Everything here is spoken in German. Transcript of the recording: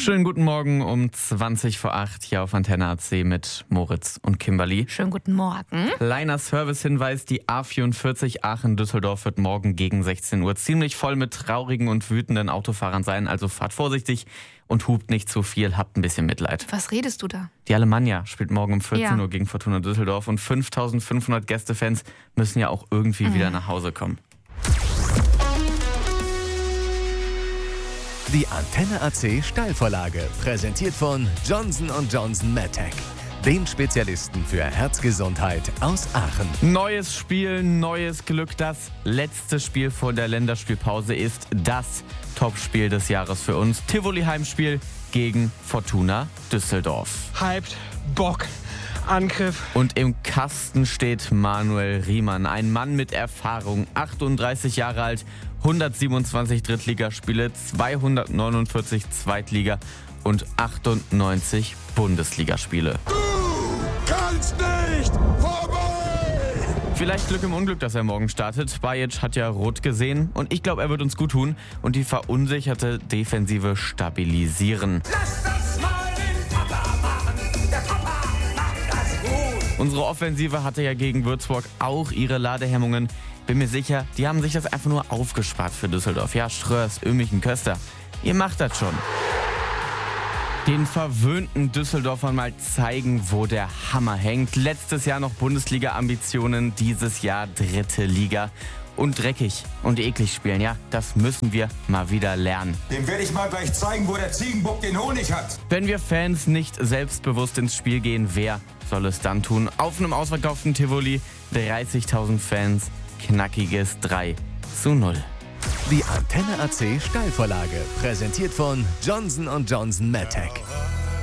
Schönen guten Morgen um 20 vor 8 hier auf Antenne AC mit Moritz und Kimberly. Schönen guten Morgen. Kleiner Servicehinweis, die A44 Aachen-Düsseldorf wird morgen gegen 16 Uhr ziemlich voll mit traurigen und wütenden Autofahrern sein. Also fahrt vorsichtig und hupt nicht zu viel, habt ein bisschen Mitleid. Was redest du da? Die Alemannia spielt morgen um 14 Ja. Uhr gegen Fortuna Düsseldorf und 5500 Gästefans müssen ja auch irgendwie wieder nach Hause kommen. Die Antenne AC Steilvorlage, präsentiert von Johnson & Johnson MedTech, dem Spezialisten für Herzgesundheit aus Aachen. Neues Spiel, neues Glück. Das letzte Spiel vor der Länderspielpause ist das Topspiel des Jahres für uns. Tivoli-Heimspiel gegen Fortuna Düsseldorf. Hyped, Bock, Angriff. Und im Kasten steht Manuel Riemann, ein Mann mit Erfahrung, 38 Jahre alt, 127 Drittligaspiele, 249 Zweitliga- und 98 Bundesligaspiele. Du kannst nicht vorbei! Vielleicht Glück im Unglück, dass er morgen startet. Bajic hat ja rot gesehen und ich glaube, er wird uns gut tun und die verunsicherte Defensive stabilisieren. Lass das mal den Papa machen! Der Papa macht das gut! Unsere Offensive hatte ja gegen Würzburg auch ihre Ladehemmungen. Bin mir sicher, die haben sich das einfach nur aufgespart für Düsseldorf. Ja, Schröers, Ömichen, Köster, ihr macht das schon. Den verwöhnten Düsseldorfern mal zeigen, wo der Hammer hängt. Letztes Jahr noch Bundesliga-Ambitionen, dieses Jahr dritte Liga. Und dreckig und eklig spielen, ja, das müssen wir mal wieder lernen. Dem werde ich mal gleich zeigen, wo der Ziegenbock den Honig hat. Wenn wir Fans nicht selbstbewusst ins Spiel gehen, wer soll es dann tun? Auf einem ausverkauften Tivoli, 30.000 Fans, knackiges 3:0. Die Antenne AC Steilvorlage, präsentiert von Johnson & Johnson MedTech.